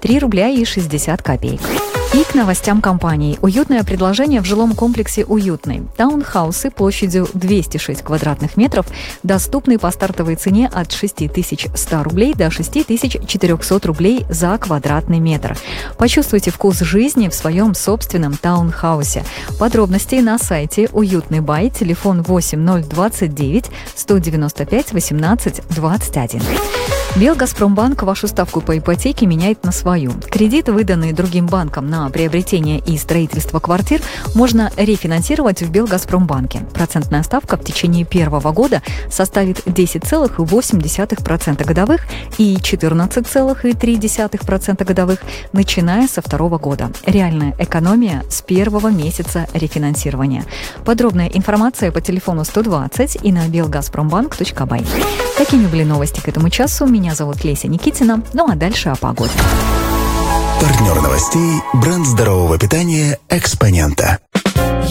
3 рубля и 60 копеек. И к новостям компании. Уютное предложение в жилом комплексе «Уютный». Таунхаусы площадью 206 квадратных метров доступны по стартовой цене от 6100 рублей до 6400 рублей за квадратный метр. Почувствуйте вкус жизни в своем собственном таунхаусе. Подробности на сайте «Уютный бай», телефон 8029 195 18 21. Белгазпромбанк вашу ставку по ипотеке меняет на свою. Кредиты, выданные другим банком на приобретение и строительство квартир, можно рефинансировать в Белгазпромбанке. Процентная ставка в течение первого года составит 10,8% годовых и 14,3% годовых, начиная со второго года. Реальная экономия с первого месяца рефинансирования. Подробная информация по телефону 120 и на belgazprombank.by. Такими были новости к этому часу. Меня зовут Леся Никитина. Ну а дальше о погоде. Партнер новостей – бренд здорового питания «Экспонента».